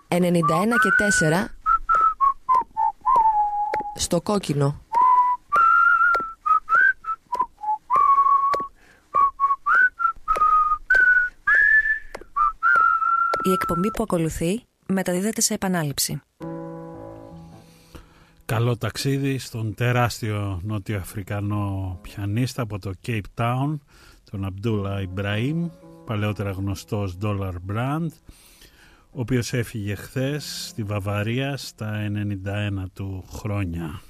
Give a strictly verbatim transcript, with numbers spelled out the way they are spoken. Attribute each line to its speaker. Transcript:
Speaker 1: ενενήντα ένα και τέσσερα στο κόκκινο.
Speaker 2: Η εκπομπή που ακολουθεί μεταδίδεται σε επανάληψη.
Speaker 3: Καλό ταξίδι στον τεράστιο νότιο-αφρικανό πιανίστα από το Cape Town, τον Αμπτούλα Ιμπραήμ, παλαιότερα γνωστός Dollar Brand, ο οποίος έφυγε χθες στη Βαβαρία στα ενενήντα ένα του χρόνια.